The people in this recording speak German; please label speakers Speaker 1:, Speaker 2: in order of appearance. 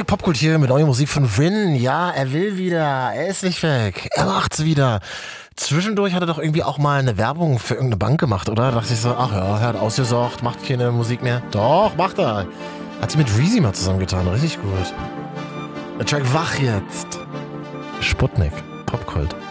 Speaker 1: Popkult hier mit neuer Musik von Rin. Ja, er will wieder. Er ist nicht weg. Er macht's wieder. Zwischendurch hat er doch irgendwie auch mal eine Werbung für irgendeine Bank gemacht, oder? Da dachte ich so, ach ja, er hat ausgesorgt, macht keine Musik mehr. Doch, macht er. Hat sie mit Reezy mal zusammengetan. Richtig gut. Der Track Wach jetzt. Sputnik. Popkult.